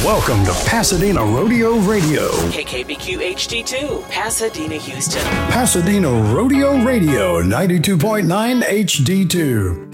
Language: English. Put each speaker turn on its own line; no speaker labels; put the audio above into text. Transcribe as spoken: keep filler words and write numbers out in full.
Welcome to Pasadena Rodeo Radio.
K K B Q H D two, Pasadena, Houston.
Pasadena Rodeo Radio, ninety-two point nine H D two.